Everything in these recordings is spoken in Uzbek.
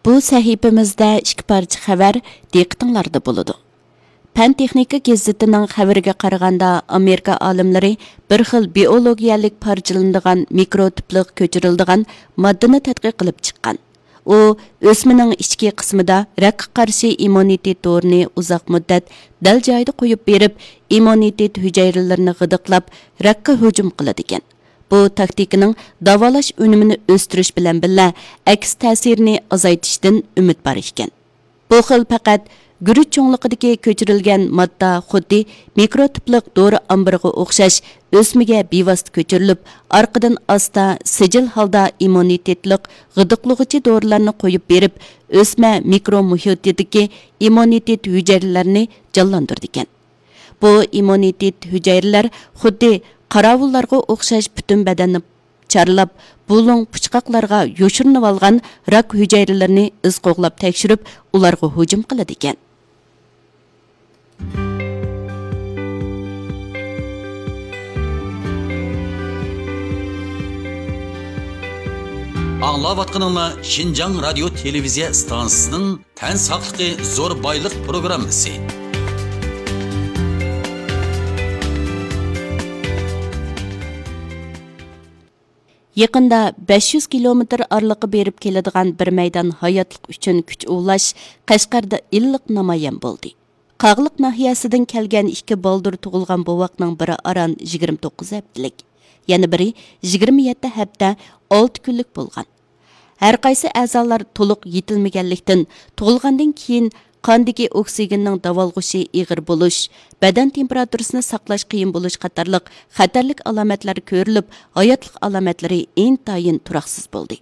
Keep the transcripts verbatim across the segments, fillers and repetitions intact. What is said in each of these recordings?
Bu sahifamizda ikki parcha xabar diqqatinglarda bo'ladi. Pan texnika gazetining xabariga qaraganda Amerika olimlari bir xil biologiyalik parchalanadigan mikrotiplik ko'chiriladigan moddani tadqiq qilib chiqqan. U o'smaning ichki qismida rakka qarshi immunitet dorini uzoq muddat dal joyida qo'yib berib, immunitet hujayralarini g'idiqlab, rakka hujum qiladi ekan. Bu taktikaning davolash unumini o'stirish bilan birga aks ta'sirini azaytishdan umid bor ekan. Bu xil faqat guruch cho'ngliqidagi ko'chirilgan modda xuddi mikrotiplik dori ambiriga o'xshash o'smaga bevosita ko'chirilib, orqadan asta sijil holda immunitetlik g'idiqlug'ichi dorilarni qo'yib berib, o'sma mikro muhitidagi immunitet hujayralarini jonlantirdi ekan. Bu immunitet hujayralar xuddi qaravullarga o'xshash butun badanni charlab, bulung puchqoqlarga yoshirinib olgan rak hujayralarini iz qo'g'lab tekshirib, ularga hujum qiladi ekan. Аңлаватқаныңла Шинжаң радио телевизия станциясының тән сақлықы зор байлық программасы. Yaqında besh yuz kilometr araliqqa berib keladigan bir maydon hayotlik uchun kuch ulash Qashqarda illiq namoyon bo'ldi. Qag'liq nahiyasidan kelgan ikki baldur tug'ilgan bovoqning biri aran yigirma to'qqiz haftalik, yana biri yigirma yetti hafta olti kunlik bo'lgan. Har qaysi a'zolar to'liq yetilmaganlikdan tug'ilgandan keyin qandagi oksigenning davolg'ishi ig'ir bo'lish, badan temperaturasini saqlash qiyin bo'lish qatorliq xatarlik alomatlari ko'rilib, hayotlik alomatlari intayin turaqsiz bo'ldi.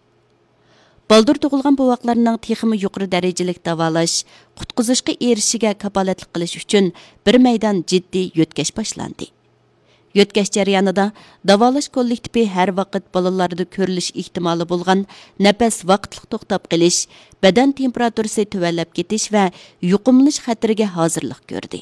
Baldur tug'ilgan bovoqlarning texmi yuqori darajalik davolash, qutqizishga erishishiga kapolatlik qilish uchun bir maydon jiddiy yo'tkash boshlandi. Yo'tkash jarayonida davolash kollektivi har vaqt bolalarda ko'rilish ehtimoli bo'lgan nafas vaqtliq to'xtab qilish, badan temperaturasi tuvanlab ketish va yuqumlanish xatariga hozirlik ko'rdi.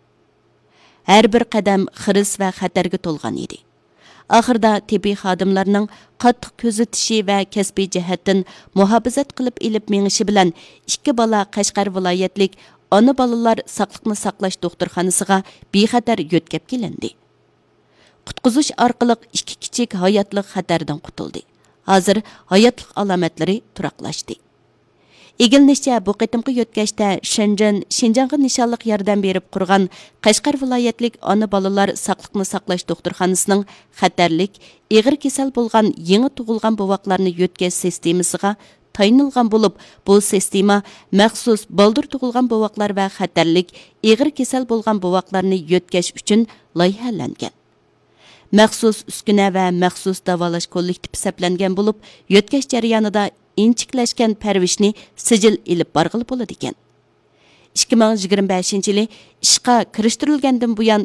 Har bir qadam xiris va xatarga to'lgan edi. Oxirida tibbiy xodimlarning qattiq kuzatishi va kasbiy jihatdan muhofazat qilib ilib mengishi bilan ikki bola Qashqar viloyatlik ona bolalar saqliqni saqlash doktorxonasiga bexatar yo'tkab kelindi. Qutqizish orqali ikki kichik hayotlik xatardan qutuldi. Hozir hayotlik alomatlari turaqlashdi. Egilinishcha bu qitimqi yo'tkashda Shenzhen, Xinjiangga nishonliq yordam berib qurgan Qashqar viloyatlik ona bolalar saqliqni saqlash doktorxonasining xatarlik, ig'ir kasal bo'lgan yangi tug'ilgan bovoqlarni yo'tkash sistemasiga tayinilgan bo'lib, bu sistema maxsus baldur tug'ilgan bovoqlar va xatarlik, ig'ir kasal bo'lgan bovoqlarni yo'tkash uchun loyihalangan. Maxsus uskuna va maxsus davolash kollektivi hisoblangan bo'lib, yo'tkash jarayonida inchiklashgan parvishni sijil ilib borg'ili bo'ladi ekan. ikki ming yigirma beshinchi yili ishga kirishtirilgandan buyon